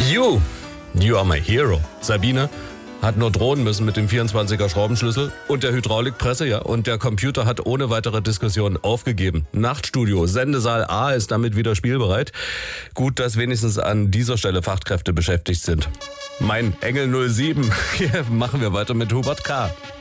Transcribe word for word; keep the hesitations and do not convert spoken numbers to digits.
You, you are my hero. Sabine hat nur drohen müssen mit dem vierundzwanziger Schraubenschlüssel und der Hydraulikpresse, ja. Und der Computer hat ohne weitere Diskussion aufgegeben. Nachtstudio, Sendesaal A ist damit wieder spielbereit. Gut, dass wenigstens an dieser Stelle Fachkräfte beschäftigt sind. Mein Engel null sieben. Hier machen wir weiter mit Hubert K.